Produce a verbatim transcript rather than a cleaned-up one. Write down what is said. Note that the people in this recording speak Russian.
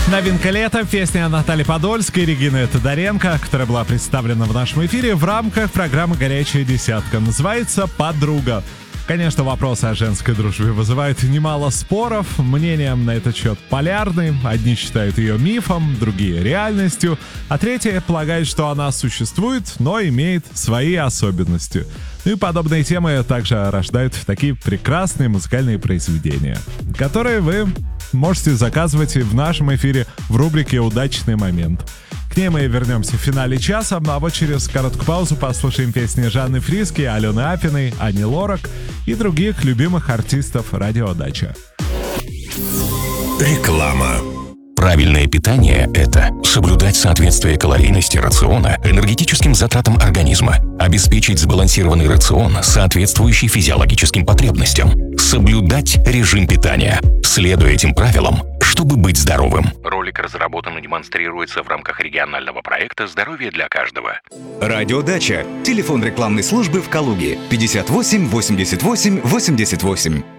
Новинка лета, песня Натальи Подольской и Регины Тодоренко, которая была представлена в нашем эфире в рамках программы «Горячая десятка». Называется «Подруга». Конечно, вопросы о женской дружбе вызывают немало споров. Мнения на этот счет полярны. Одни считают ее мифом, другие — реальностью, а третьи полагают, что она существует, но имеет свои особенности. Ну и подобные темы также рождают такие прекрасные музыкальные произведения, которые вы можете заказывать в нашем эфире в рубрике «Удачный момент». К ней мы вернемся в финале часа, а вот через короткую паузу послушаем песни Жанны Фриски, Алены Апиной, Ани Лорак и других любимых артистов «Радио Дача». Реклама. Правильное питание – это соблюдать соответствие калорийности рациона энергетическим затратам организма, обеспечить сбалансированный рацион, соответствующий физиологическим потребностям, соблюдать режим питания, следуя этим правилам, чтобы быть здоровым. Ролик разработан и демонстрируется в рамках регионального проекта «Здоровье для каждого». Радиодача. Телефон рекламной службы в Калуге пятьдесят восемь восемьдесят восемь восемьдесят восемь.